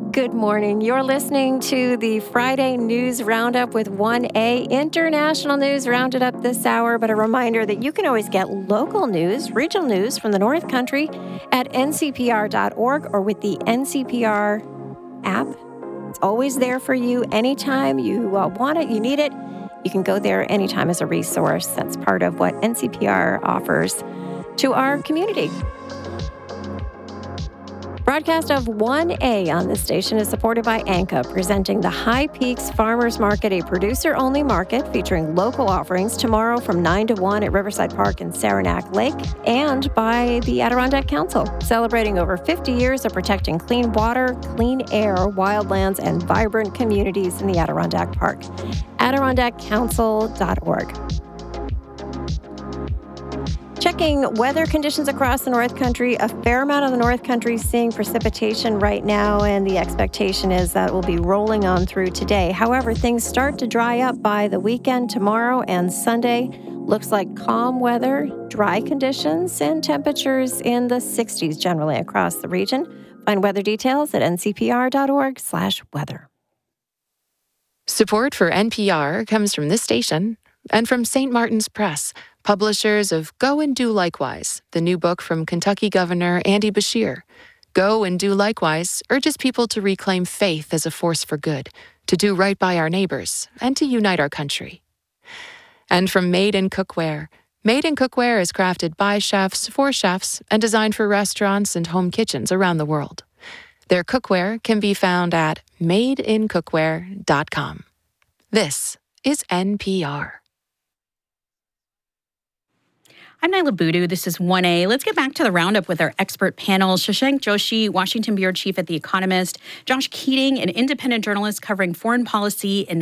Good morning. You're listening to the Friday News Roundup with 1A. International news rounded up this hour, but a reminder that you can always get local news, regional news from the North Country at ncpr.org or with the NCPR app. It's always there for you anytime you want it, you need it. You can go there anytime as a resource. That's part of what NCPR offers to our community. Broadcast of 1A on this station is supported by ANCA, presenting the High Peaks Farmers Market, a producer-only market featuring local offerings tomorrow from 9 to 1 at Riverside Park and Saranac Lake, and by the Adirondack Council, celebrating over 50 years of protecting clean water, clean air, wildlands, and vibrant communities in the Adirondack Park. AdirondackCouncil.org. Checking weather conditions across the North Country. A fair amount of the North Country seeing precipitation right now, and the expectation is that it will be rolling on through today. However, things start to dry up by the weekend. Tomorrow and Sunday looks like calm weather, dry conditions, and temperatures in the 60s generally across the region. Find weather details at ncpr.org/weather. Support for NPR comes from this station and from St. Martin's Press, publishers of Go and Do Likewise, the new book from Kentucky Governor Andy Beshear. Go and Do Likewise urges people to reclaim faith as a force for good, to do right by our neighbors, and to unite our country. And from Made in Cookware. Made in Cookware is crafted by chefs for chefs and designed for restaurants and home kitchens around the world. Their cookware can be found at madeincookware.com. This is NPR. I'm Nyla Boodoo. This is 1A. Let's get back to the roundup with our expert panel. Shashank Joshi, Washington bureau chief at The Economist. Josh Keating, an independent journalist covering foreign policy and